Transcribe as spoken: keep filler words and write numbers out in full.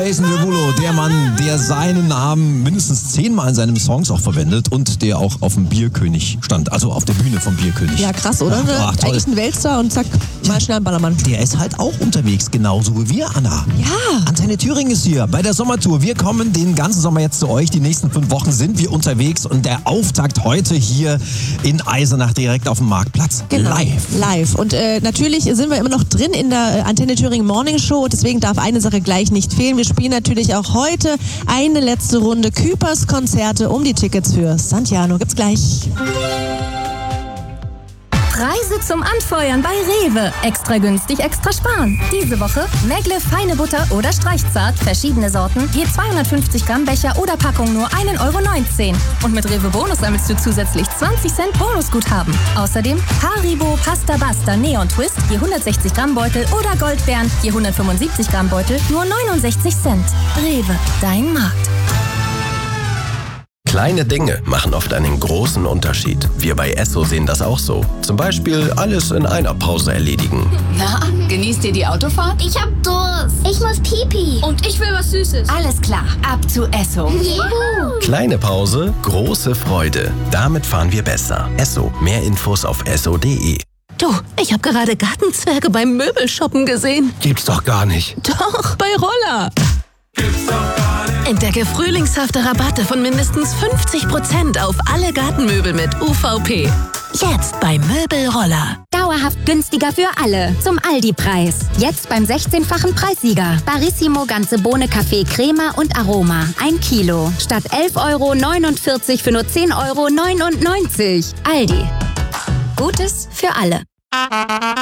Jason Derulo, der Mann, der seinen Namen mindestens zehnmal in seinen Songs auch verwendet und der auch auf dem Bierkönig stand, also auf der Bühne vom Bierkönig. Ja, krass, oder? Ja, ach, eigentlich ein Weltstar und zack, mal schnell ein Ballermann. Der ist halt auch unterwegs, genauso wie wir, Anna. Ja. Antenne Thüringen ist hier bei der Sommertour. Wir kommen den ganzen Sommer jetzt zu euch. Die nächsten fünf Wochen sind wir unterwegs und der Auftakt heute hier in Eisenach direkt auf dem Marktplatz. Genau. Live. Live. Und äh, natürlich sind wir immer noch drin in der äh, Antenne Thüringen Morning Show. Deswegen darf eine Sache gleich nicht fehlen. Wir spielen natürlich auch heute eine letzte Runde Küpers Konzerte um die Tickets für Santiano. Gibt's gleich. Preise zum Anfeuern bei Rewe. Extra günstig, extra sparen. Diese Woche Megle feine Butter oder Streichzart, verschiedene Sorten, je zweihundertfünfzig Gramm Becher oder Packung nur ein Euro neunzehn. Und mit Rewe Bonus sammelst du zusätzlich zwanzig Cent Bonusguthaben. Außerdem Haribo Pasta Basta Neon Twist, je hundertsechzig Gramm Beutel oder Goldbeeren, je hundertfünfundsiebzig Gramm Beutel, nur neunundsechzig Cent. Rewe, dein Markt. Kleine Dinge machen oft einen großen Unterschied. Wir bei Esso sehen das auch so. Zum Beispiel alles in einer Pause erledigen. Na, genießt ihr die Autofahrt? Ich hab Durst. Ich muss Pipi. Und ich will was Süßes. Alles klar, ab zu Esso. Juhu. Kleine Pause, große Freude. Damit fahren wir besser. Esso. Mehr Infos auf esso punkt de. Du, ich habe gerade Gartenzwerge beim Möbelshoppen gesehen. Gibt's doch gar nicht. Doch, bei Roller. Entdecke frühlingshafte Rabatte von mindestens fünfzig Prozent auf alle Gartenmöbel mit U V P. Jetzt bei Möbelroller. Dauerhaft günstiger für alle. Zum Aldi-Preis. Jetzt beim sechzehnfachen Preissieger. Barissimo ganze Bohne Kaffee Crema und Aroma. Ein Kilo. Statt elf Euro neunundvierzig für nur zehn Euro neunundneunzig. Aldi. Gutes für alle.